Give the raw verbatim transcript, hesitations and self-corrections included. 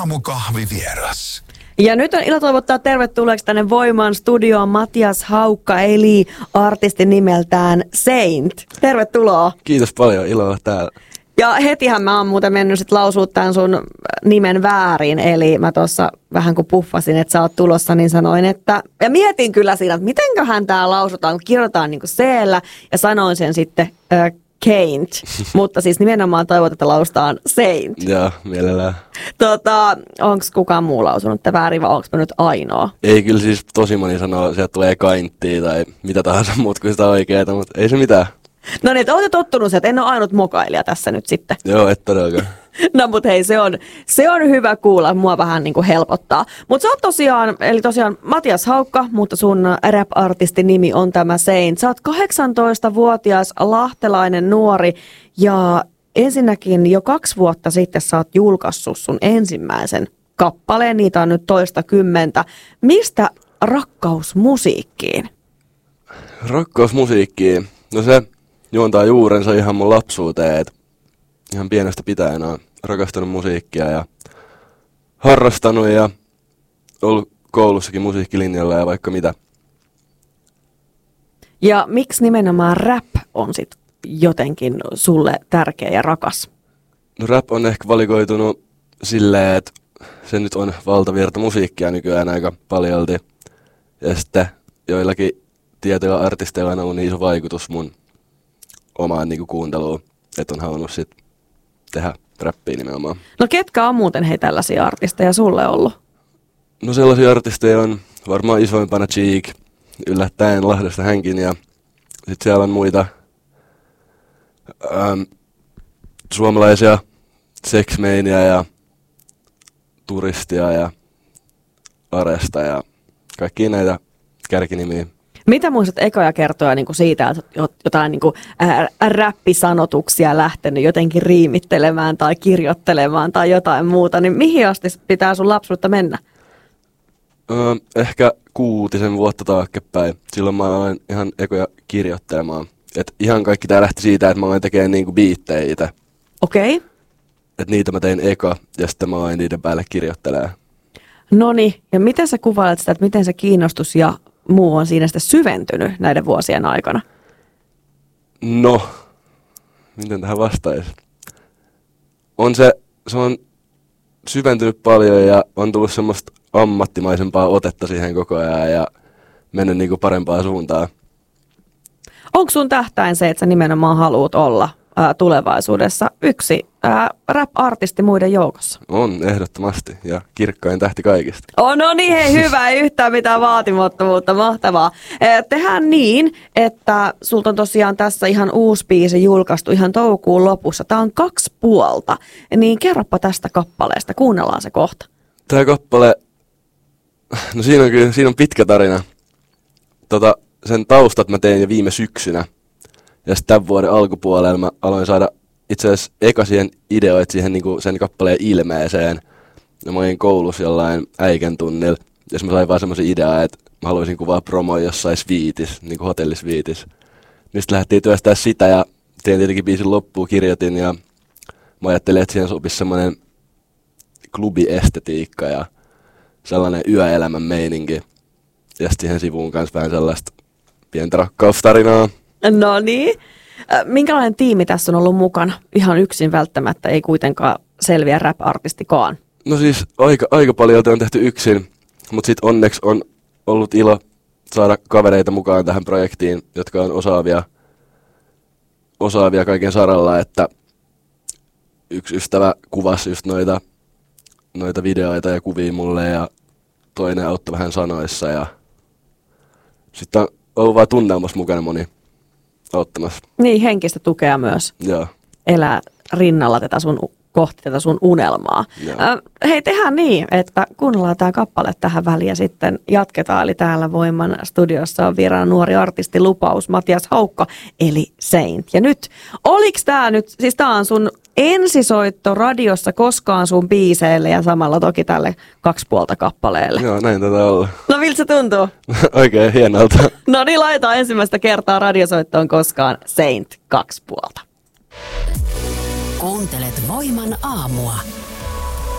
aamukahvivieras. Ja nyt on ilo toivottaa tervetulleeksi tänne Voiman studioon Matias Haukka, eli artisti nimeltään Saint. Tervetuloa. Kiitos paljon, ilo olla täällä. Ja hetihän mä oon muuten mennyt sit lausua tämän sun nimen väärin, eli mä tuossa vähän kun puffasin, että sä oot tulossa, niin sanoin, että, ja mietin kyllä siinä, että mitenköhän tää lausutaan, kun kirjoitetaan niinku C-llä, ja sanoin sen sitten äh, Saint, mutta siis nimenomaan toivot, että lausutaan Saint. Joo, mielellään. Tota, onko kukaan muu lausunut tätä väärin, vai onko mä nyt ainoa? Ei, kyllä siis tosi moni sanoo, sieltä tulee kainttia tai mitä tahansa muut kuin sitä oikeeta, mutta ei se mitään. No niin, että ootte tottunut se, että en ole ainut mokailija tässä nyt sitten. Joo, et todellakaan. No mut hei, se on, se on hyvä kuulla, mua vähän niinku helpottaa. Mut sä oot tosiaan, eli tosiaan Matias Haukka, mutta sun rap-artistin nimi on tämä Saint. Sä oot kahdeksantoistavuotias lahtelainen nuori ja ensinnäkin jo kaksi vuotta sitten sä oot julkaissut sun ensimmäisen kappaleen, niitä on nyt toista kymmentä. Mistä rakkaus musiikkiin? Rakkaus musiikkiin? No se juontaa juurensa ihan mun lapsuuteen, et ihan pienestä pitäen olen rakastanut musiikkia ja harrastanut ja ollut koulussakin musiikkilinjalla ja vaikka mitä. Ja miksi nimenomaan rap on sit jotenkin sulle tärkeä ja rakas? No rap on ehkä valikoitunut silleen, että se nyt on valtavirta musiikkia nykyään aika paljolti. Ja sitten joillakin tietyillä artisteilla on ollut niin iso vaikutus mun omaan niinku kuunteluun, että on halunnut sit tehdä räppiä nimenomaan. No ketkä on muuten hei tällaisia artisteja sulle ollut? No sellaisia artisteja on varmaan isoimpana Cheek, yllättäen Lahdesta hänkin, ja sitten siellä on muita ähm, suomalaisia Seksmeiniä ja Turistia ja Aresta ja kaikkia näitä kärkinimiä. Mitä muistat ekoja kertoja niin kuin siitä, että jotain niin kuin, ää, räppisanotuksia lähtenyt jotenkin riimittelemään tai kirjoittelemaan tai jotain muuta, niin mihin asti pitää sun lapsuutta mennä? Öö, ehkä kuutisen vuotta taaksepäin. Silloin mä aloin ihan ekoja kirjoittelemaan. Et ihan kaikki tää lähti siitä, että mä aloin tekemään niinku biittejä itse. Okei. Okay. Et niitä mä tein eka ja sitten mä aloin niiden päälle kirjoittelemaan. Noniin, ja miten sä kuvailet sitä, että miten se kiinnostus ja muu on siinä sitten syventynyt näiden vuosien aikana? No, miten tähän vastaisi? On se, se on syventynyt paljon ja on tullut semmoista ammattimaisempaa otetta siihen koko ajan ja mennyt niinku parempaan suuntaan. Onko sun tähtäin se, että sä nimenomaan haluat olla ää, tulevaisuudessa yksi ää, rap-artisti muiden joukossa? On, ehdottomasti, ja kirkkain tähti kaikista. Oh, no niin, hei, hyvä, ei yhtään mitään vaatimattomuutta, mahtavaa. Eh, tehdään niin, että sulta on tosiaan tässä ihan uusi biisi julkaistu ihan toukokuun lopussa. Tää on kaksi puolta, niin kerropa tästä kappaleesta, kuunnellaan se kohta. Tää kappale, no siinä on kyllä, siinä on pitkä tarina. Tota, sen taustat mä tein jo viime syksynä, ja sitten tämän vuoden alkupuolella mä aloin saada itse asiassa eka siihen ideoit siihen niinku sen kappaleen ilmeeseen. Ja mä olin koulussa jollain äikän tunnilla, jos mä sain vaan semmoisen ideaa, että mä haluaisin kuvaa promoa jossain sviitis, niinku hotellisviitis. Niin sitten lähdettiin työstää sitä ja tein tietenkin biisin loppuun, kirjoitin ja mä ajattelin, että siihen sopisi semmoinen klubiestetiikka ja sellainen yöelämän meininki. Ja sitten siihen sivuun kanssa vähän sellaista pientä rakkaustarinaa. No niin. Minkälainen tiimi tässä on ollut mukana? Ihan yksin välttämättä, ei kuitenkaan selviä rap-artistikaan. No siis aika, aika paljon on tehty yksin, mutta sitten onneksi on ollut ilo saada kavereita mukaan tähän projektiin, jotka on osaavia, osaavia kaiken saralla, että yksi ystävä kuvasi just noita, noita videoita ja kuvia mulle ja toinen auttoi vähän sanoissa ja sitten on ollut vaan tunnelmassa mukana moni auttamassa. Niin, henkistä tukea myös. Joo. Elää rinnalla tätä sun, kohti tätä sun unelmaa. Äh, hei, tehdään niin, että kuunnellaan tämä kappale tähän väliin ja sitten jatketaan. Eli täällä Voiman studiossa on vieraana nuori artisti Lupaus Matias Haukka, eli Saint. Ja nyt, oliks tää nyt, siis tää on sun ensisoitto radiossa koskaan sun biiseille ja samalla toki tälle kaksi puolta kappaleelle. Joo, näin tätä olla. No miltä se tuntuu? Oikein hienolta. No niin, laitetaan ensimmäistä kertaa radiosoittoon koskaan Saint kaksi puolta. Kuuntelet Voiman aamua.